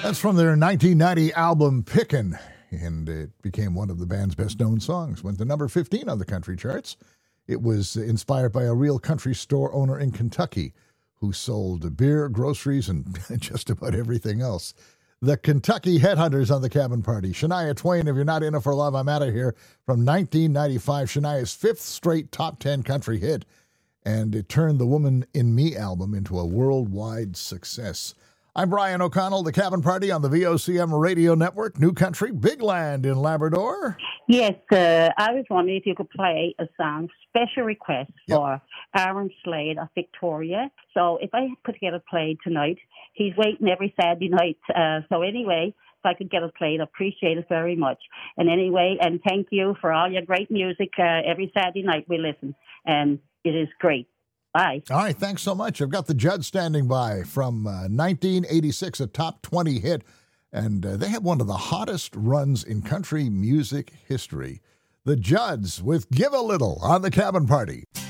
That's from their 1990 album Pickin', and it became one of the band's best-known songs. Went to number 15 on the country charts. It was inspired by a real country store owner in Kentucky who sold beer, groceries, and just about everything else. The Kentucky Headhunters on the Cabin Party. Shania Twain, If You're Not In It For Love, I'm Outta Here, from 1995, Shania's fifth straight top 10 country hit, and it turned the Woman in Me album into a worldwide success. I'm Brian O'Connell, the Cabin Party on the VOCM Radio Network, New Country, Big Land in Labrador. Yes, I was wondering if you could play a song, special request for Aaron Slade of Victoria. So if I could get it played tonight, he's waiting every Saturday night. So anyway, if I could get it played, I appreciate it very much. And anyway, and thank you for all your great music. Every Saturday night we listen, and it is great. Bye. All right, thanks so much. I've got the Judds standing by from 1986, a top 20 hit, and they had one of the hottest runs in country music history. The Judds with Give a Little on the Cabin Party.